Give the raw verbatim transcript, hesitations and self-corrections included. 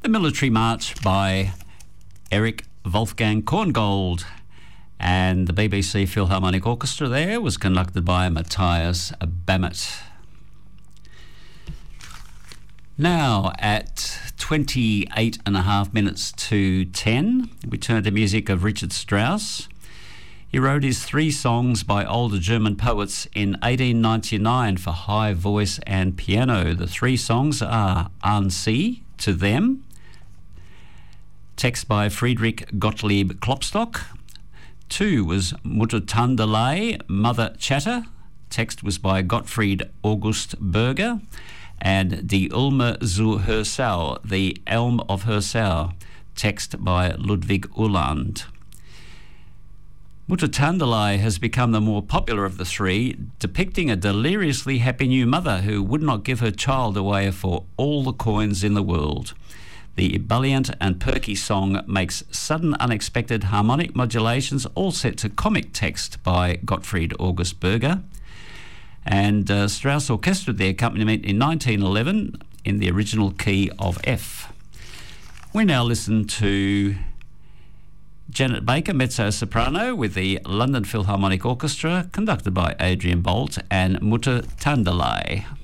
Military March by Eric Wolfgang Korngold, and the B B C Philharmonic Orchestra there was conducted by Matthias Bammett. Now at twenty-eight and a half minutes to ten, we turn to music of Richard Strauss. He wrote his three songs by older German poets in eighteen ninety-nine for high voice and piano. The three songs are An Sie, To Them, text by Friedrich Gottlieb Klopstock. Two was Muttertandelei, Mother Chatter, text was by Gottfried August Berger. And Die Ulme zu Hirsau, The Elm of Hirsau, text by Ludwig Uhland. Muttertandelei has become the more popular of the three, depicting a deliriously happy new mother who would not give her child away for all the coins in the world. The ebullient and perky song makes sudden unexpected harmonic modulations, all set to comic text by Gottfried August Berger. And uh, Strauss orchestrated the accompaniment in nineteen eleven in the original key of F. We now listen to Janet Baker, mezzo-soprano, with the London Philharmonic Orchestra, conducted by Adrian Bolt, and Muttertandelei.